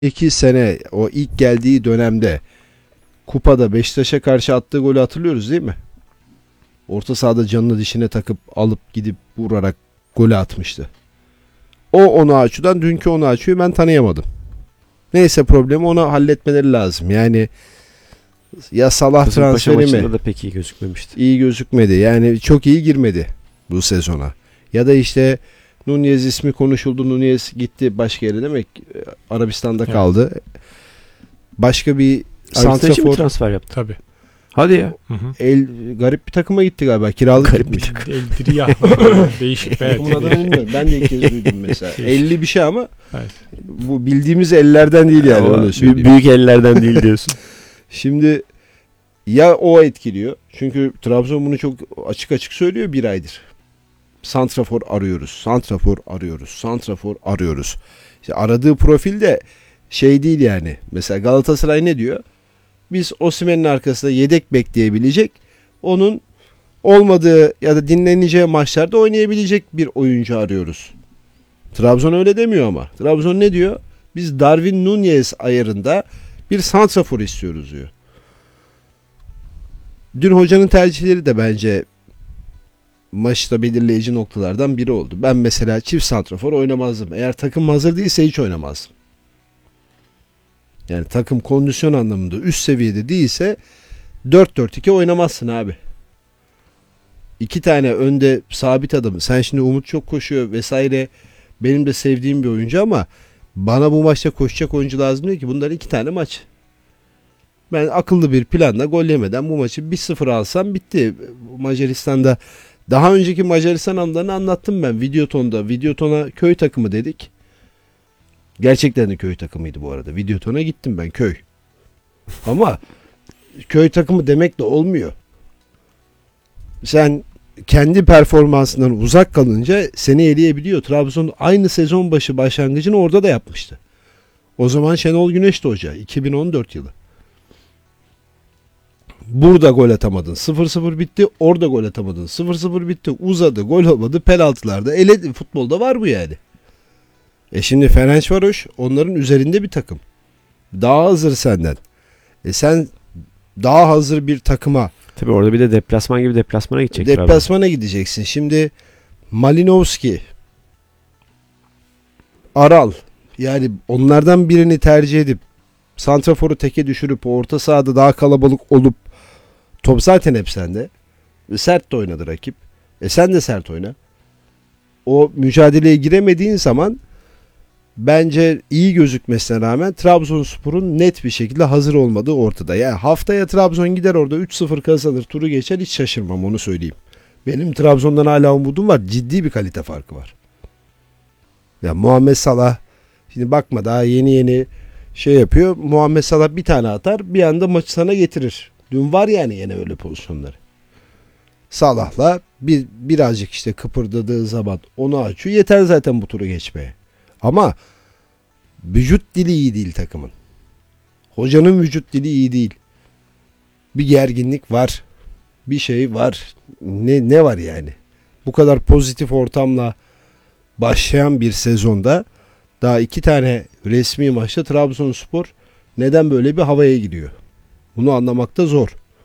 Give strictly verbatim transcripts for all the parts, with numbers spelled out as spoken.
iki sene o ilk geldiği dönemde kupada Beşiktaş'a karşı attığı golü hatırlıyoruz değil mi? Orta sahada canını dişine takıp alıp gidip vurarak golü atmıştı. O Onuachu'dan dünkü Onuachu'yu ben tanıyamadım. Neyse problemi ona halletmeleri lazım. Yani ya Salah Kasımpaşa transferi mi? maçında da pek iyi gözükmemişti. İyi gözükmedi. Yani çok iyi girmedi bu sezona. Ya da işte Nunez ismi konuşuldu. Nunez gitti başka yere demek Arabistan'da Evet. kaldı. Başka bir Arabistan için mi santrafor transfer yaptı? Tabii. Hadi ya. Hı hı. el garip bir takıma gitti galiba. Kiralık Garip gitmiş. bir takım. Eldiriya. Değişik. Evet. Takımın adını bilmiyorum. Ben de ilk kez duydum mesela. elli bir şey ama Evet. bu bildiğimiz ellerden değil yani. Ama Öyle bü- söyleyeyim. büyük ellerden değil diyorsun. Şimdi ya o etkiliyor. Çünkü Trabzon bunu çok açık açık söylüyor bir aydır. Santrafor arıyoruz. Santrafor arıyoruz. Santrafor arıyoruz. İşte aradığı profil de şey değil yani. Mesela Galatasaray ne diyor? Biz Osimhen'in arkasında yedek bekleyebilecek, onun olmadığı ya da dinleneceği maçlarda oynayabilecek bir oyuncu arıyoruz. Trabzon öyle demiyor ama. Trabzon ne diyor? Biz Darwin Nunez ayarında bir santrafor istiyoruz diyor. Dün hocanın tercihleri de bence maçta belirleyici noktalardan biri oldu. Ben mesela çift santrafor oynamazdım. Eğer takım hazır değilse hiç oynamazdım. Yani takım kondisyon anlamında üst seviyede değilse dört dört iki oynamazsın abi. İki tane önde sabit adamı. Sen şimdi Umut çok koşuyor vesaire. Benim de sevdiğim bir oyuncu ama bana bu maçta koşacak oyuncu lazım değil ki. Bunlar iki tane maç. Ben akıllı bir planla gol yemeden bu maçı bir sıfır alsam bitti. Macaristan'da daha önceki Macaristan anlarını anlattım ben Videoton'da. Videoton'a köy takımı dedik. Gerçekten de köy takımıydı bu arada. Videoton'a gittim ben köy. Ama köy takımı demek de olmuyor. Sen kendi performansından uzak kalınca seni eleyebiliyor. Trabzon aynı sezon başı başlangıcını orada da yapmıştı. O zaman Şenol Güneş'ti hoca. iki bin on dört yılı. Burada gol atamadın. sıfır sıfır bitti. Orada gol atamadın. sıfır sıfır bitti. Uzadı. Gol olmadı. Penaltılarda. Ele, futbolda var bu yani. E şimdi Ferencvaroş onların üzerinde bir takım. Daha hazır senden. E sen daha hazır bir takıma Tabii orada bir de deplasman gibi deplasmana gidecek. deplasmana gideceksin. Şimdi Malinowski, Aral, yani onlardan birini tercih edip santraforu teke düşürüp orta sahada daha kalabalık olup top zaten hep sende. E, sert de oynadı rakip. E sen de sert oyna. O mücadeleye giremediğin zaman bence iyi gözükmesine rağmen Trabzonspor'un net bir şekilde hazır olmadığı ortada. Yani haftaya Trabzon gider orada üç sıfır kazanır, turu geçer, hiç şaşırmam, onu söyleyeyim. Benim Trabzon'dan hala umudum var. Ciddi bir kalite farkı var. Ya Muhammed Salah şimdi bakma daha yeni yeni şey yapıyor. Muhammed Salah bir tane atar, bir anda maçı sana getirir. Dün var yani yine öyle pozisyonları. Salah'la bir birazcık işte kıpırdadığı zaman onu açıyor. Yeter zaten bu turu geçmeye. Ama vücut dili iyi değil takımın. Hocanın vücut dili iyi değil. Bir gerginlik var. Bir şey var. Ne ne var yani? Bu kadar pozitif ortamla başlayan bir sezonda daha iki tane resmi maçta Trabzonspor neden böyle bir havaya gidiyor? Bunu anlamakta zor.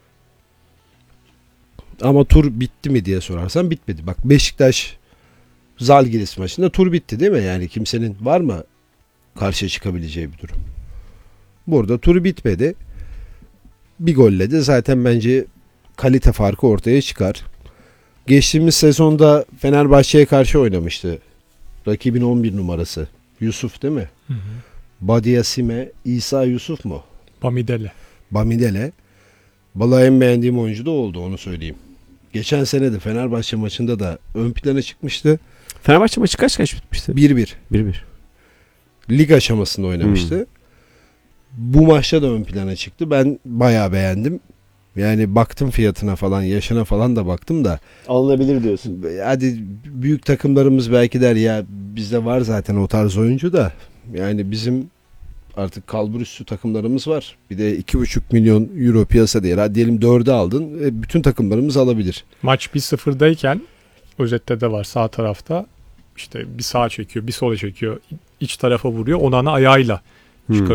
Ama tur bitti mi diye sorarsan bitmedi. Bak Beşiktaş Zalgiris maçında tur bitti değil mi? Yani kimsenin var mı karşıya çıkabileceği bir durum? Burada tur bitmedi. Bir golle de zaten bence kalite farkı ortaya çıkar. Geçtiğimiz sezonda Fenerbahçe'ye karşı oynamıştı. Rakibin on bir numarası. Yusuf değil mi? Hı hı. Badiasime, İsa Yusuf mu? Bamidele. Bamidele. Vallahi en beğendiğim oyuncu da oldu, onu söyleyeyim. Geçen sene de Fenerbahçe maçında da ön plana çıkmıştı. Fenerbahçe maçı kaç kaç bitmişti? bir bir. bir bir. Lig aşamasında oynamıştı. Hmm. Bu maçta da ön plana çıktı. Ben bayağı beğendim. Yani baktım fiyatına falan, yaşına falan da baktım da. Alınabilir diyorsun. Hadi büyük takımlarımız belki der ya bizde var zaten o tarz oyuncu da. Yani bizim artık kalbur üstü takımlarımız var. Bir de iki buçuk milyon euro piyasa değeri. Hadi diyelim dörde aldın. E, bütün takımlarımız alabilir. Maç bir sıfırdayken özette de var sağ tarafta. İşte bir sağa çekiyor, bir sola çekiyor. İç tarafa vuruyor. Onana ayağıyla Hmm.